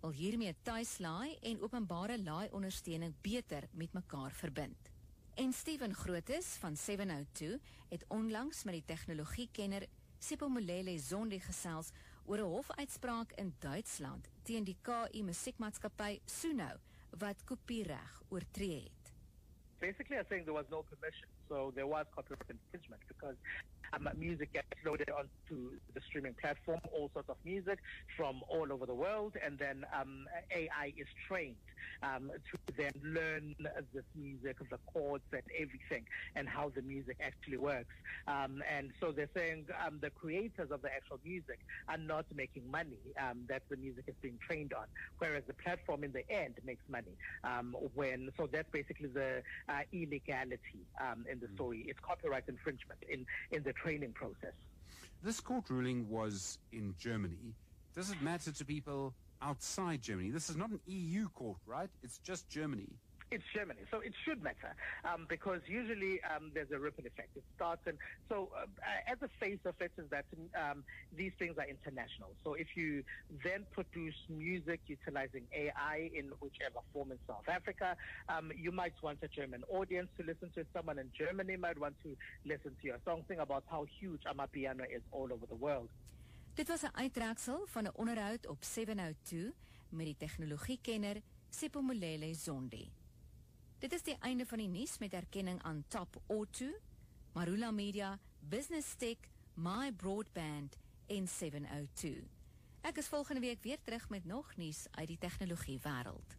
wil hiermee tuislaai en openbare laai-ondersteuning beter met mekaar verbind. En Steven Grootes van 702 het onlangs met die tegnologiekenner Sipho Zondi gesels oor 'n hofuitspraak in Duitsland teen die KI musiekmaatskappy Suno wat kopiereg oortree het. Basically, I think there was no permission, so there was copyright infringement because music gets loaded onto the streaming platform, all sorts of music from all over the world, and then AI is trained to then learn this music, the chords and everything, and how the music actually works. And so they're saying the creators of the actual music are not making money that the music is being trained on, whereas the platform in the end makes money. So that's basically the illegality in the story. It's copyright infringement in the training process. This court ruling was in Germany. Does it matter to people outside Germany? This is not an EU court, right? It's just Germany. It's Germany, so it should matter because usually there's a ripple effect. It starts, and so at the face of it is that these things are international. So if you then produce music utilizing AI in whichever form in South Africa, you might want a German audience to listen to it. Someone in Germany might want to listen to your song. Think about how huge Amapiano is all over the world. Dit was 'n uittreksel van 'n onderhoud op 702 met die tegnologiekenner Sipho Zondi. Dit is die einde van die nuus met erkenning aan Top O2, Marula Media, Business Tech, My Broadband en 702. Ek is volgende week weer terug met nog nuus uit die tegnologie wêreld.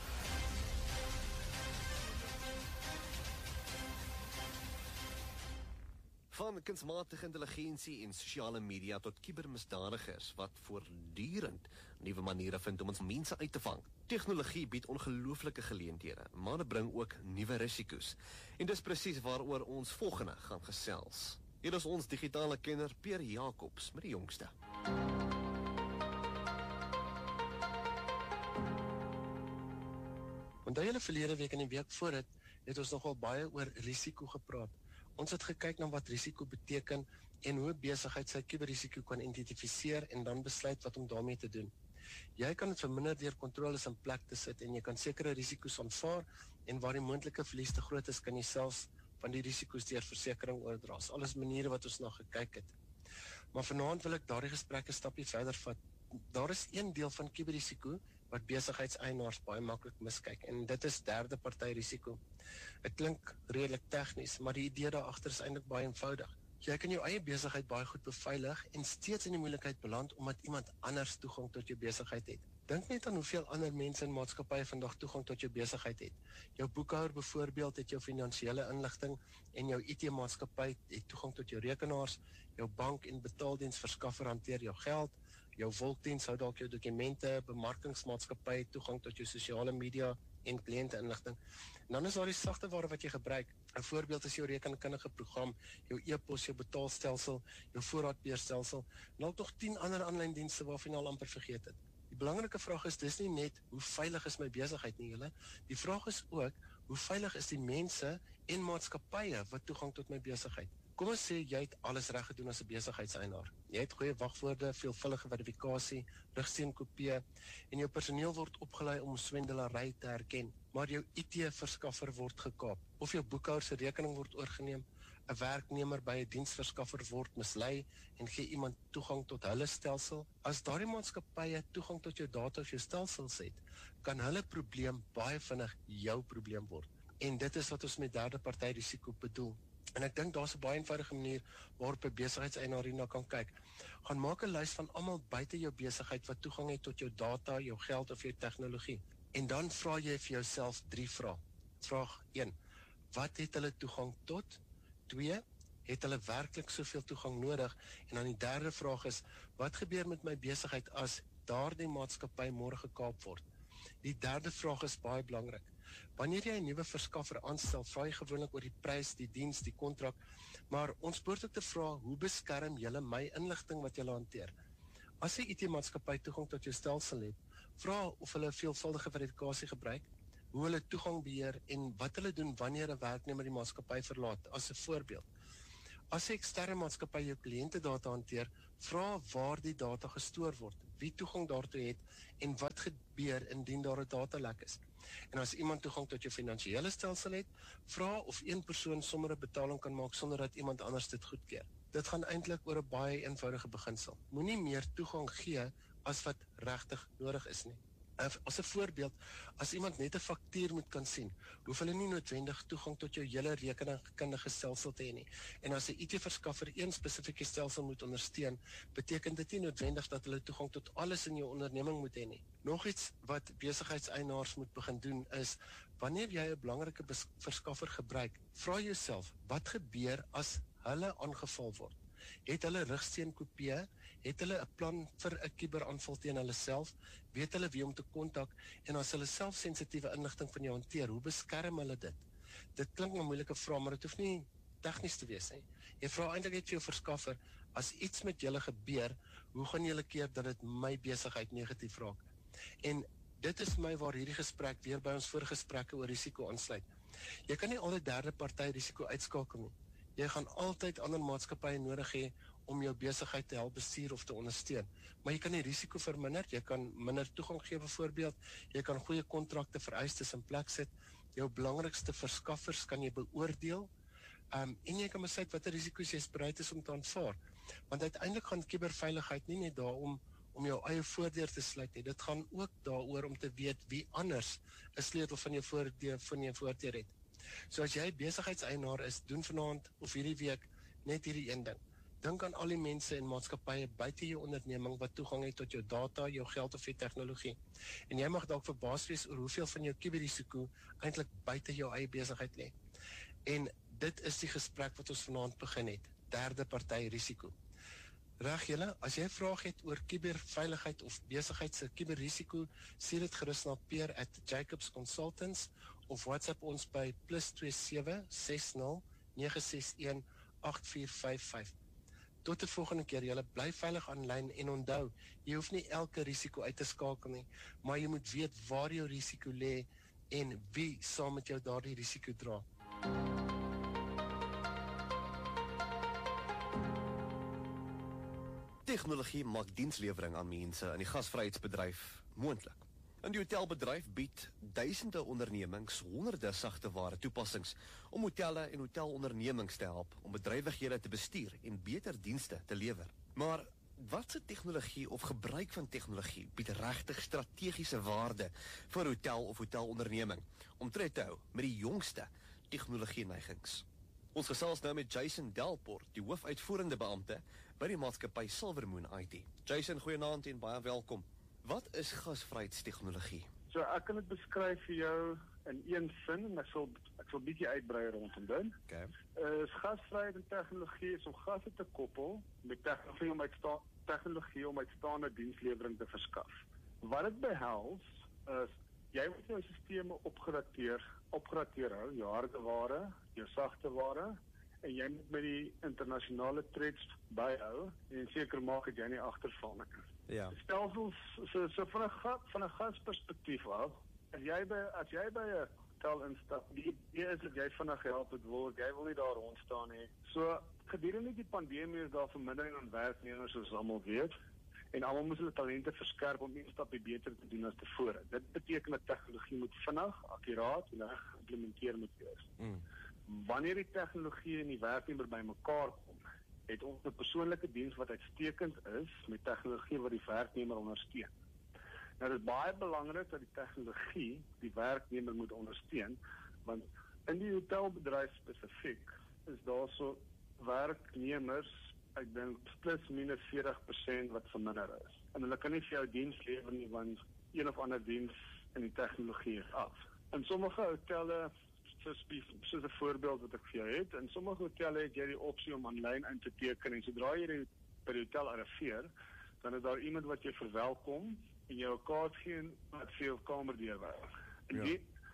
Van kunsmatige intelligensie en sosiale media tot kubermisdadigers wat voortdurend nuwe maniere vind om ons mense uit te vang. Tegnologie bied ongelooflike geleenthede, maar dit bring ook nuwe risiko's. En dis presies waaroor ons volgende gaan gesels. Hier is ons digitale kenner Pierre Jacobs met die jongste. Onthou julle verlede week en die week voor het ons nogal baie oor risiko gepraat. Ons het gekyk na wat risiko beteken en hoe besigheid sy kuberrisiko kan identifiseer en dan besluit wat om daarmee te doen. Jy kan dit verminder deur kontroles in plek te sit en jy kan sekere risiko's aanvaar en waar die moontlike verlies te groot is, kan jy selfs van die risiko's deur versekering oordra. Alles maniere wat ons na gekyk het. Maar vanaand wil ek daardie gesprek 'n stapie verder vat. Daar is een deel van kuberrisiko wat besigheidseienaars baie maklik miskyk en dit is derde party risiko. Dit klink redelik tegnies, maar die idee daar agter is eintlik baie eenvoudig. Jy kan jou eie besigheid baie goed beveilig en steeds in die moeilikheid beland omdat iemand anders toegang tot jou besigheid het. Dink net aan hoeveel ander mense in maatskappye vandag toegang tot jou besigheid het. Jou boekhouer byvoorbeeld het jou finansiële inligting en jou IT-maatskappy het toegang tot jou rekenaars, jou bank en betaaldiensverskaffer hanteer jou geld, jou wolkdiens hou dalk jou dokumente, bemarkingsmaatskappy toegang tot jou sosiale media en kliënteinligting. En dan is daar die sagte ware wat jy gebruik. 'n Voorbeeld is jou rekenkundige program, jou e-pos, jou betaalstelsel, jou voorraadbeheerstelsel, en ook nog 10 ander aanlyn dienste waarvan jy al amper vergeet het. Die belangrike vraag is dis nie net hoe veilig is my besigheid nie, julle. Die vraag is ook hoe veilig is die mense en maatskappye wat toegang tot my besigheid. Kom ons sê jy het alles reg gedoen as 'n besigheidseienaar. Jy het goeie wagwoorde, veelvuldige verifikasie, rigsteenkopie en jou personeel word opgelei om swendelary te herken, maar jou IT-verskaffer word gekaap of jou boekhouer se rekening word oorgeneem, 'n werknemer by 'n diensverskaffer word mislei en gee iemand toegang tot hulle stelsel. As daardie maatskappye toegang tot jou data of jou stelsels het, kan hulle probleem baie vinnig jou probleem word. En dit is wat ons met derde party risiko bedoel. En ek dink daar's 'n baie eenvoudige manier waarop 'n besigheidseienaar hierna kan kyk. Gaan maak 'n lys van almal buite jou besigheid wat toegang het tot jou data, jou geld of jou tegnologie. En dan vra jy vir jouself 3 vrae. Vraag 1: wat het hulle toegang tot? 2: het hulle werklik soveel toegang nodig? En dan die derde vraag is: wat gebeur met my besigheid as daardie maatskappy môre gekaap word? Die derde vraag is baie belangrik. Wanneer jy 'n nuwe verskaffer aanstel, vra jy gewoonlik oor die prys, die diens, die kontrak, maar ons behoort ook te vra, hoe beskerm julle my inligting wat julle hanteer? As 'n IT-maatskappy toegang tot jou stelsel het, vra of hulle veelvuldige verifikasie gebruik, hoe hulle toegang beheer en wat hulle doen wanneer 'n werknemer die maatskappy verlaat, as 'n voorbeeld. As 'n eksterne maatskappy jou kliëntedata hanteer, vra waar die data gestoor word. wie toegang daartoe het en wat gebeur indien daar 'n datalek is. En as iemand toegang tot jou finansiële stelsel het, vra of een persoon sommer 'n betaling kan maak sonder dat iemand anders dit goedkeur. Dit gaan eintlik oor 'n baie eenvoudige beginsel. Moenie meer toegang gee as wat regtig nodig is nie. As 'n voorbeeld, as iemand net 'n faktuur moet kan sien, hoef hulle nie noodwendig toegang tot jou hele rekeningkundige stelsel te hê nie. En as 'n IT-verskaffer een spesifieke stelsel moet ondersteun, beteken dit nie noodwendig dat hulle toegang tot alles in jou onderneming moet hê nie. Nog iets wat besigheidseienaars moet begin doen is, wanneer jy 'n belangrike verskaffer gebruik, vra jouself, wat gebeur as hulle aangeval word? Het hulle rigsteenkopieë? Het hulle 'n plan vir 'n kuberaanval teen hulle self? Weet hulle wie om te kontak? En as hulle self sensitiewe inligting van jou hanteer, hoe beskerm hulle dit? Dit klink 'n moeilike vraag, maar dit hoef nie tegnies te wees nie. Jy vra eintlik net vir jou verskaffer, as iets met julle gebeur, hoe gaan julle keer dat dit my besigheid negatief raak? En dit is vir my waar hierdie gesprek weer by ons voorgesprekke oor risiko aansluit. Jy kan nie al die derde party risiko uitskakel nie. Jy gaan altyd ander maatskappye nodig hê om jou besigheid te help bestuur of te ondersteun. Maar jy kan die risiko verminder, jy kan minder toegang gee byvoorbeeld, jy kan goeie kontrakte vereistes in plek sit, jou belangrikste verskaffers kan jy beoordeel, en jy kan besluit watter risiko's jy bereid is om te aanvaar. Want uiteindelik gaan kuberveiligheid nie net daarom om jou eie voordeur te sluit nie, dit gaan ook daaroor om te weet wie anders 'n sleutel van jou voordeur het. So as jy besigheidseienaar is, doen vanaand of hierdie week net hierdie een ding. Dink aan al die mense en maatskappye buite jou onderneming wat toegang het tot jou data, jou geld of jou tegnologie. En jy mag dalk verbaas wees oor hoeveel van jou kuberrisiko eintlik buite jou eie besigheid lê. En dit is die gesprek wat ons vanaand begin het. Derde party risiko. Reg julle, as jy vrae het oor kuberveiligheid of besigheid se kuberrisiko, stuur dit gerus na Peer@Jacobs Consultants of WhatsApp ons by +27 60 961 8455. Tot die volgende keer, julle bly veilig aanlyn en onthou, jy hoef nie elke risiko uit te skakel nie, maar jy moet weet waar jou risiko lê en wie saam met jou daardie risiko dra. Tegnologie maak dienslewering aan mense in die gasvryheidsbedryf moontlik. In die hotelbedryf bied duisende ondernemings honderde sagteware toepassings om hotelle en hotelondernemings te help om bedrywighede te bestuur en beter dienste te lewer. Maar watse tegnologie of gebruik van tegnologie bied regtig strategiese waarde vir hotel of hotelonderneming om tred te hou met die jongste tegnologie-neigings? Ons gesels nou met Jason Delport, die hoofuitvoerende beampte by die maatskappy Silvermoon IT. Jason, goeienaand en baie welkom. Wat is gasvryheidstegnologie? So ek kan dit beskryf vir jou in een sin en ek sal bietjie uitbrei rondom dit. Okay. Gasvryheid en tegnologie is om gasse te koppel met tegnologie om uitstaande dienslewering te verskaf. Wat dit behels is jy moet jou sisteme opgradeer hou, jou hardeware, jou sagteware, en jy moet met die internasionale trends byhou en seker maak dat jy nie agterval nie. Ja. Stelsels so van 'n gasperspektief af, as jy by 'n hotel instap, die idee is dat jy vinnig gehelp word, jy wil nie daar rond staan nie. So gedurende die pandemie is daar vermindering aan werknemers soos almal weet. En almal moet hulle talente verskerp om 'n stapie beter te doen as tevore. Dit beteken dat tegnologie moet vinnig, akkuraat en reg geïmplementeer moet wees. Wanneer die tegnologie en die werknemer bymekaar kom, het ons 'n persoonlike diens wat uitstekend is met tegnologie wat die werknemer ondersteun. Nou dit is baie belangrik dat die tegnologie die werknemer moet ondersteun, want in die hotelbedryf spesifiek is daar so werknemers, ek dink plus minus 40% wat verminder is. En hulle kan nie vir jou diens lewer nie, want een of ander diens in die tegnologie is af. In sommige hotelle, soos 'n voorbeeld wat ek vir jou het, in sommige hotelle het jy die opsie om aanlyn in te teken, en sodra jy by die hotel arriveer, dan is daar iemand wat jy verwelkom, en jou 'n kaart gee en wat vir jou kamer deurwys. En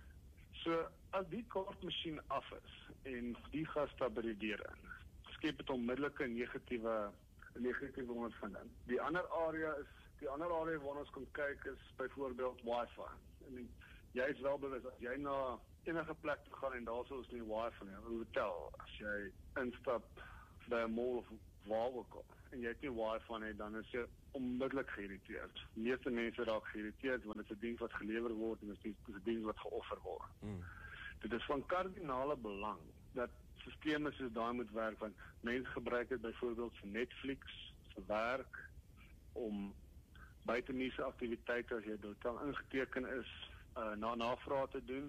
so, as die kaartmasjien af is, en die gas stap by die deur in, skep het onmiddellike negatiewe ondervinding. Die ander area waar ons kan kyk is byvoorbeeld Wi-Fi. En jy is wel bewus as jy na enige plek toe gaan en daar is nie Wi-Fi nie, 'n hotel, as jy instap by 'n mall of waar ook al, en jy het nie Wi-Fi nie, dan is jy onmiddellik geïrriteerd. Die meeste mense raak geïrriteerd want dit is 'n diens wat gelewer word en dit is 'n diens wat geoffer word. Dit is van kardinale belang dat sisteme soos daai moet werk, want mense gebruik dit byvoorbeeld vir Netflix, vir werk, om buitenuurse aktiwiteite as jy totaal ingeteken is, navraag te doen.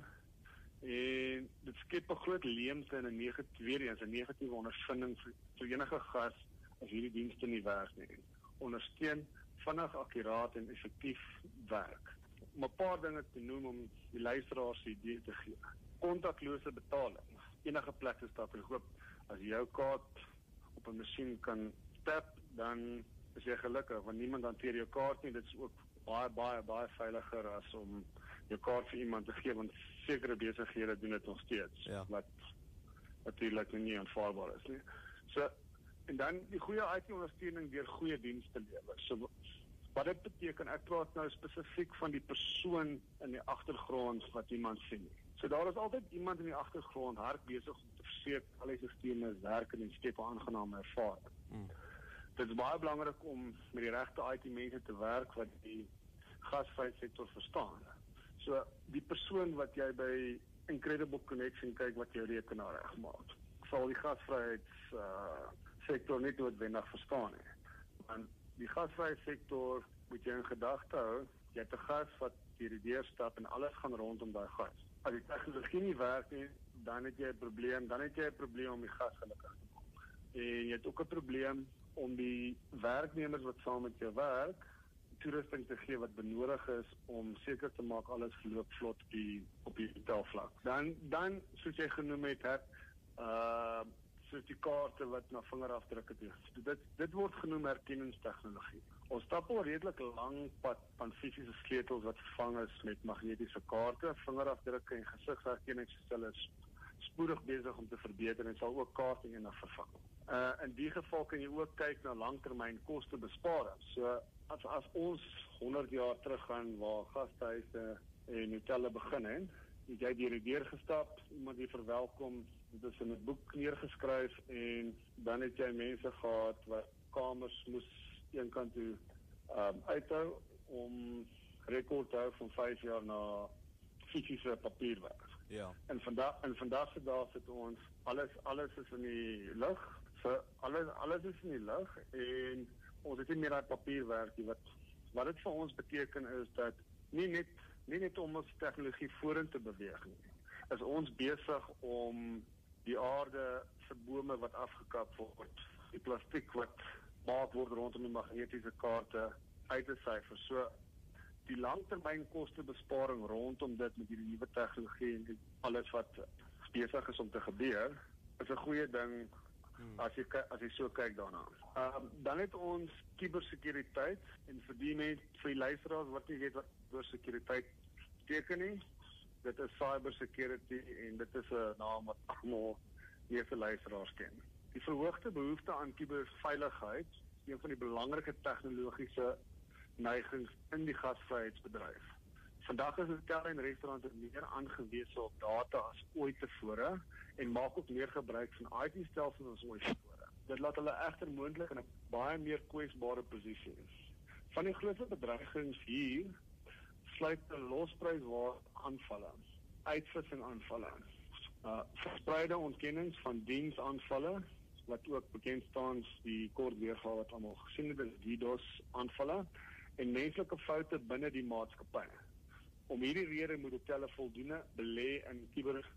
En dit skep 'n groot leemte en 'n negatiewe ondervinding vir enige gas as hierdie dienste nie werk nie. Ondersteun vinnig, akkuraat en effektief werk. Om 'n paar dinge te noem om die luisteraars 'n idee te gee. Kontaklose betaling. Enige plek te stap. Ek hoop as jy jou kaart op 'n masjien kan tap, dan is jy gelukkig, want niemand hanteer jou kaart nie. Dit is ook baie veiliger as om jou kaart vir iemand te gee, want sekere besighede doen dit nog steeds, wat natuurlik nie aanvaarbaar is nie. So, en dan die goeie IT-ondersteuning deur goeie dienste lewer. So, wat dit beteken, ek praat nou spesifiek van die persoon in die agtergrond wat iemand sien. So daar is altyd iemand in die agtergrond hard besig om te verseker al die sisteme werk en skep 'n aangename ervaring. Dit is baie belangrik om met die regte IT-mense te werk wat die gasvryheidssektor verstaan. So die persoon wat jy by Incredible Connection kyk wat jou rekenaar regmaak, sal die gasvryheidssektor nie noodwendig verstaan nie. Want die gasvryheidssektor moet jy in gedagte hou, jy het 'n gas wat deur die deur stap en alles gaan rondom daai gas. As die tegnologie nie werk nie, dan het jy 'n probleem, om die gas gelukkig te maak. En jy het ook 'n probleem om die werknemers wat saam met jou werk, toerusting te gee wat benodig is om seker te maak alles verloop vlot op die hotelvlak. Dan soos jy genoem het, soos die kaarte wat na vingerafdrukke toe. Dit word genoem herkenningstegnologie. Ons stap al redelik lang pad van fisiese sleutels wat vervang is met magnetiese kaarte, vingerafdrukke en gesigsherkenningsstelsels is spoedig besig om te verbeter en sal ook kaarte eendag vervang. In die geval kan jy ook kyk na langtermyn kostebesparing. So as ons 100 jaar teruggaan waar gastehuise en hotelle begin het jy deur die deur gestap, iemand die verwelkom, dit is in 'n boek neergeskryf en dan het jy mense gehad wat kamers moes een kant toe uithou om rekord te hou van 5 jaar na fisiese papierwerk. Ja. En vandag se dae sit ons alles is in die lug. So alles is in die lug en ons het nie meer daai papierwerk nie. Wat dit vir ons beteken is dat nie net om ons tegnologie vorentoe beweeg nie. Is ons besig om die aarde se bome wat afgekap word, die plastiek wat maak word rondom die magnetiese kaarte uit te syfer. So die langtermyn kostebesparing rondom dit met hierdie nuwe tegnologie en alles wat besig is om te gebeur, is 'n goeie ding as jy so kyk daarna. Dan het ons kubersekuriteit en vir die luisteraars wat nie weet wat kubersekuriteit beteken nie, dit is cybersecurity en dit is 'n naam wat almal meeste luisteraars ken. Die verhoogde behoefte aan kuberveiligheid is een van die belangrike tegnologiese neigings in die gasvryheidsbedryf. Vandag is hotelle en restaurante meer aangewese op data as ooit tevore en maak ook meer gebruik van IT-stelsels as ooit tevore. Dit laat hulle egter moontlik in 'n baie meer kwesbare posisie is. Van die grootste bedreigings hier sluit 'n lospryswaar aanvalle, uitvissing aanvalle, verspreide ontkennings van diensaanvalle, wat ook bekend staan die kort weergawe wat almal gesien het, is DDoS aanvalle en menslike foute binne die maatskappy. Om hierdie rede moet hotelle voldoende belê in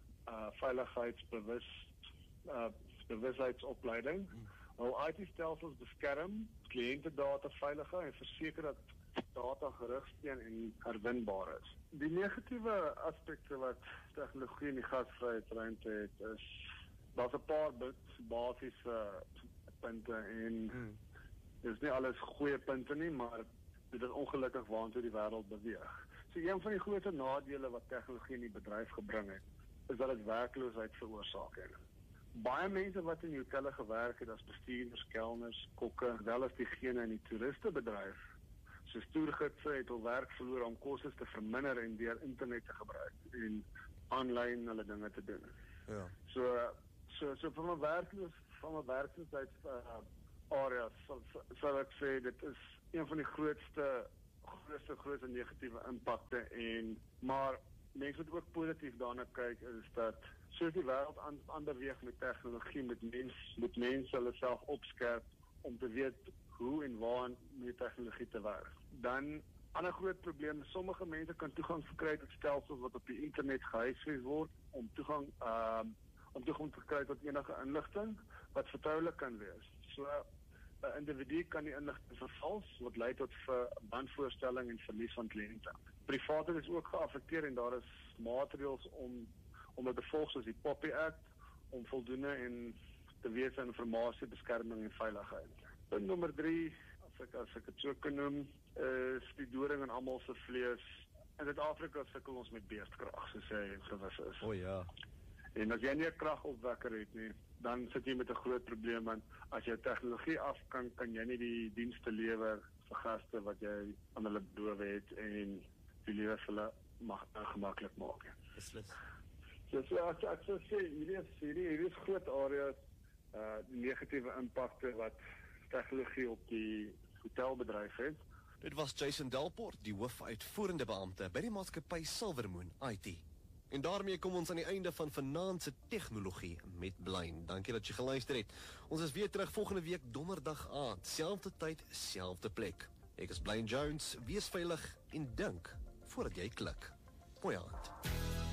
kuberbewustheidsopleiding, hul IT-stelsels beskerm, kliëntedata veilig en verseker dat data gerugsteun en herwinbaar is. Die negatiewe aspekte wat tegnologie in die gasvryheidsruimte het, is daar's 'n paar basiese punte en dit is nie alles goeie punte nie, maar dit is ongelukkig waantoe die wêreld beweeg. So een van die grootste nadele wat tegnologie in die bedryf gebring het, is dat dit werkloosheid veroorsaak het. Baie mense wat in hotelle gewerk het as bestuurders, kelners, kokke, wel as diegene in die toeristebedryf, soos toergidse het hul werk verloor om kostes te verminder en deur internet te gebruik en aanlyn hulle dinge te doen. Ja. So van 'n werkloosheid areas sal ek sê dit is een van die grootste negatiewe impakte maar mense moet ook positief daarna kyk is dat soos die wêreld aan beweeg met tegnologie moet mense hulle self opskerp om te weet hoe en waar met tegnologie te werk. Dan ander groot probleem, sommige mense kan toegang verkry tot stelsels wat op die internet gehuisves word om toegang te kry tot enige inligting wat vertroulik kan wees. So 'n individu kan die inligting vervals wat lei tot wanvoorstelling en verlies van kliënte. Private is ook geaffekteer en daar is maatreëls om dit te volg soos die POPI Act om voldoende en te wees aan informasie, beskerming en veiligheid. Punt nommer 3, as ek het so kan noem, is die doring in almal se vlees. In Suid-Afrika sukkel ons met beestkrag, soos hy gewis is. O ja. En as jy nie 'n kragopwekker het nie, dan sit jy met 'n groot probleem, want as jy tegnologie af kan jy nie die dienste lewer vir gaste wat jy aan hulle beloof het en die lewe vir hulle gemaklik maak. Beslis. So ek sou sê, hierdie is groot areas, die negatiewe impakte wat tegnologie op die hotelbedryf het. Dit was Jason Delport, die hoofuitvoerende beampte by die maatskappy Silvermoon IT. En daarmee kom ons aan die einde van vanaand se tegnologie met Blyn. Dankie dat jy geluister het. Ons is weer terug volgende week donderdag aand, selfde tyd, selfde plek. Ek is Blyn Jones, wees veilig en dink voordat jy klik. Mooi aand.